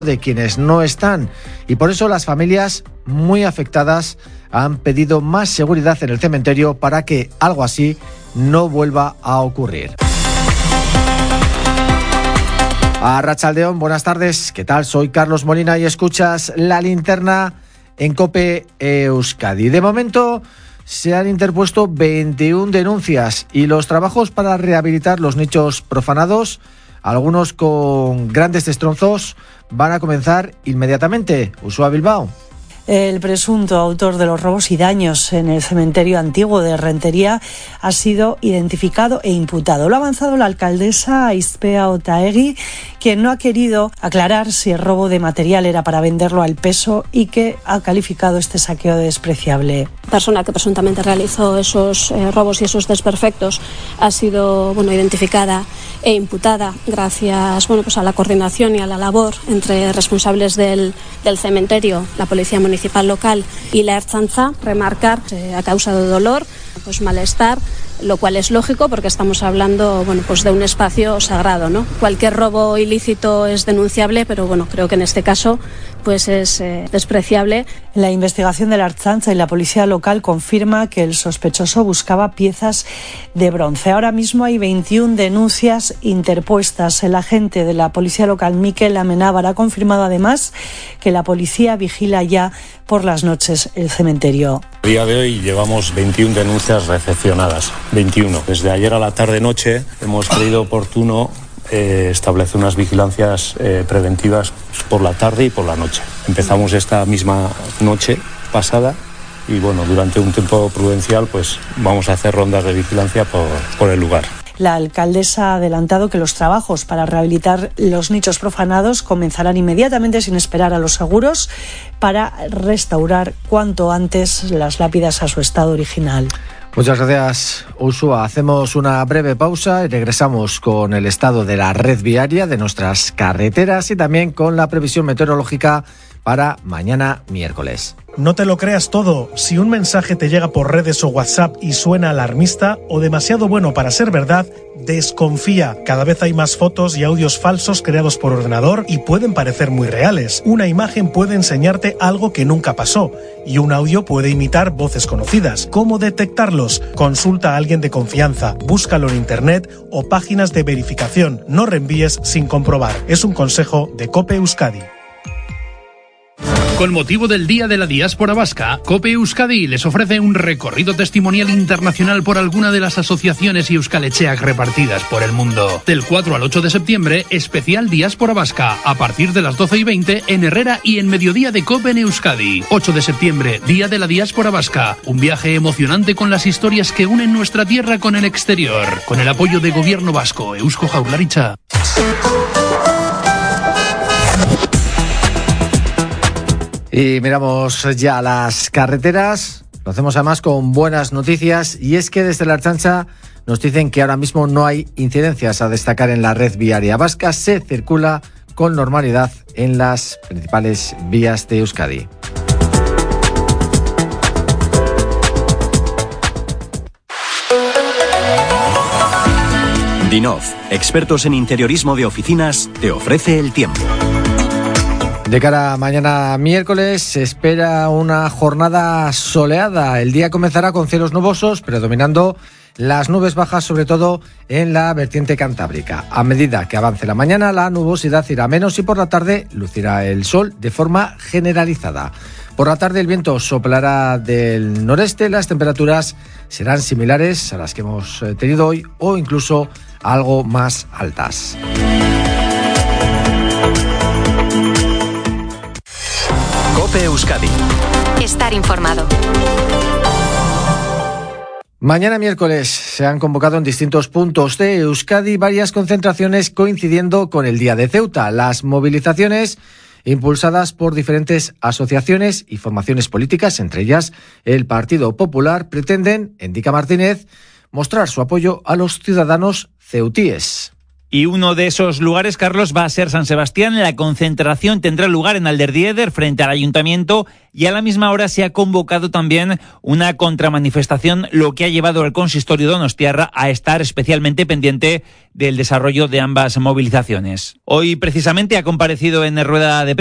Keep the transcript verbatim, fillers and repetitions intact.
de quienes no están, y por eso las familias muy afectadas han pedido más seguridad en el cementerio para que algo así no vuelva a ocurrir. Arratsaldeon, buenas tardes, ¿qué tal? Soy Carlos Molina y escuchas La Linterna en COPE Euskadi. De momento se han interpuesto veintiuna denuncias y los trabajos para rehabilitar los nichos profanados, algunos con grandes destrozos, van a comenzar inmediatamente. Uxua Bilbao. El presunto autor de los robos y daños en el cementerio antiguo de Rentería ha sido identificado e imputado. Lo ha avanzado la alcaldesa Aizpea Otaegui, quien no ha querido aclarar si el robo de material era para venderlo al peso y que ha calificado este saqueo de despreciable. La persona que presuntamente realizó esos eh, robos y esos desperfectos ha sido bueno, identificada e imputada gracias bueno, pues a la coordinación y a la labor entre responsables del, del cementerio, la Policía Municipal local y la Ertzaintza. Remarcar que ha causado dolor, pues malestar, lo cual es lógico porque estamos hablando bueno, pues de un espacio sagrado, ¿no? Cualquier robo ilícito es denunciable, pero bueno, creo que en este caso pues es eh, despreciable. La investigación de la Ertzaintza y la policía local confirma que el sospechoso buscaba piezas de bronce. Ahora mismo hay veintiuna denuncias interpuestas. El agente de la policía local, Mikel Amenábar, ha confirmado además que la policía vigila ya por las noches el cementerio. A día de hoy llevamos veintiuna denuncias recepcionadas, veintiuna. Desde ayer a la tarde-noche hemos creído oportuno eh, establecer unas vigilancias eh, preventivas por la tarde y por la noche. Empezamos esta misma noche pasada y bueno, durante un tiempo prudencial pues vamos a hacer rondas de vigilancia por, por el lugar. La alcaldesa ha adelantado que los trabajos para rehabilitar los nichos profanados comenzarán inmediatamente sin esperar a los seguros para restaurar cuanto antes las lápidas a su estado original. Muchas gracias, Uxua. Hacemos una breve pausa y regresamos con el estado de la red viaria, de nuestras carreteras y también con la previsión meteorológica para mañana miércoles. No te lo creas todo. Si un mensaje te llega por redes o WhatsApp y suena alarmista o demasiado bueno para ser verdad, desconfía. Cada vez hay más fotos y audios falsos creados por ordenador y pueden parecer muy reales. Una imagen puede enseñarte algo que nunca pasó y un audio puede imitar voces conocidas. ¿Cómo detectarlos? Consulta a alguien de confianza, búscalo en internet o páginas de verificación. No reenvíes sin comprobar. Es un consejo de COPE Euskadi. Con motivo del Día de la Diáspora Vasca, COPE Euskadi les ofrece un recorrido testimonial internacional por alguna de las asociaciones y euskalecheak repartidas por el mundo. Del cuatro al ocho de septiembre, especial Diáspora Vasca, a partir de las doce y veinte en Herrera y en mediodía de COPE en Euskadi. ocho de septiembre, Día de la Diáspora Vasca, un viaje emocionante con las historias que unen nuestra tierra con el exterior. Con el apoyo de Gobierno Vasco, Eusko Jaurlaritza. Y miramos ya las carreteras, lo hacemos además con buenas noticias y es que desde la Ertzaintza nos dicen que ahora mismo no hay incidencias a destacar en la red viaria vasca, se circula con normalidad en las principales vías de Euskadi. Dinov, expertos en interiorismo de oficinas, te ofrece el tiempo. De cara a mañana miércoles se espera una jornada soleada. El día comenzará con cielos nubosos, predominando las nubes bajas, sobre todo en la vertiente cantábrica. A medida que avance la mañana, la nubosidad irá menos y por la tarde lucirá el sol de forma generalizada. Por la tarde el viento soplará del noreste, las temperaturas serán similares a las que hemos tenido hoy o incluso algo más altas. COPE Euskadi. Estar informado. Mañana miércoles se han convocado en distintos puntos de Euskadi varias concentraciones coincidiendo con el Día de Ceuta. Las movilizaciones impulsadas por diferentes asociaciones y formaciones políticas, entre ellas el Partido Popular, pretenden, indica Martínez, mostrar su apoyo a los ciudadanos ceutíes. Y uno de esos lugares, Carlos, va a ser San Sebastián. La concentración tendrá lugar en Alderdiéder, frente al ayuntamiento, y a la misma hora se ha convocado también una contramanifestación, lo que ha llevado al consistorio donostiarra a estar especialmente pendiente del desarrollo de ambas movilizaciones. Hoy, precisamente, ha comparecido en rueda de